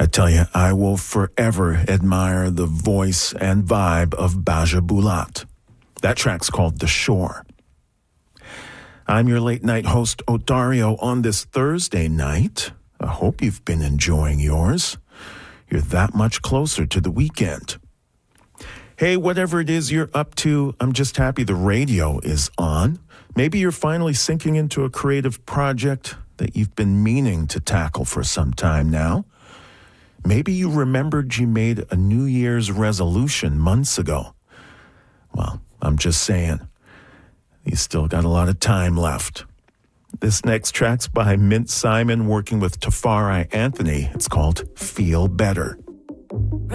I tell you, I will forever admire the voice and vibe of Baja Bulat. That track's called The Shore. I'm your late night host, Odario, on this Thursday night. I hope you've been enjoying yours. You're that much closer to the weekend. Hey, whatever it is you're up to, I'm just happy the radio is on. Maybe you're finally sinking into a creative project that you've been meaning to tackle for some time now. Maybe you remembered you made a New Year's resolution months ago. Well, I'm just saying, you still got a lot of time left. This next track's by Mint Simon working with Tafari Anthony. It's called Feel Better.